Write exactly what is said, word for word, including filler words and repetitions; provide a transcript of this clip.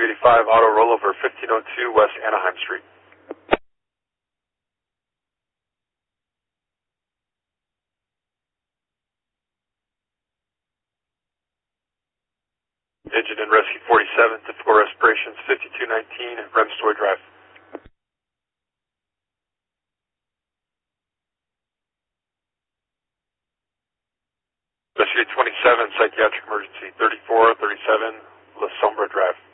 two eighty-five, auto rollover, fifteen oh two West Anaheim Street. Engine and rescue forty-seven, typical respirations, fifty-two nineteen, Remstoy Drive. Rescue twenty-seven, psychiatric emergency, thirty-four thirty-seven, La Sombra Drive.